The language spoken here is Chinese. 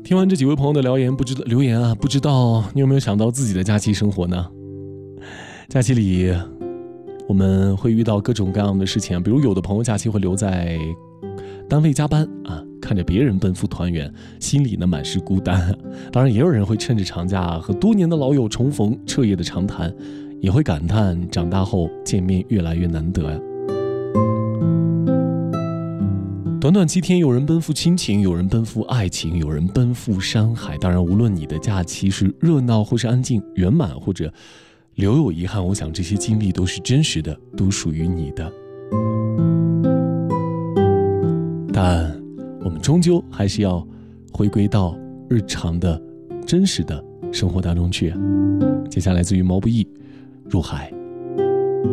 听完这几位朋友的留言，不知道你有没有想到自己的假期生活呢？假期里我们会遇到各种各样的事情，比如有的朋友假期会留在单位加班看着别人奔赴团圆，心里呢满是孤单。当然也有人会趁着长假和多年的老友重逢，彻夜的长谈，也会感叹长大后见面越来越难得呀。短短7天，有人奔赴亲情，有人奔赴爱情，有人奔赴山海。当然无论你的假期是热闹或是安静，圆满或者留有遗憾，我想这些经历都是真实的，都属于你的。但我们终究还是要回归到日常的真实的生活当中去。接下来自于毛不易，入海。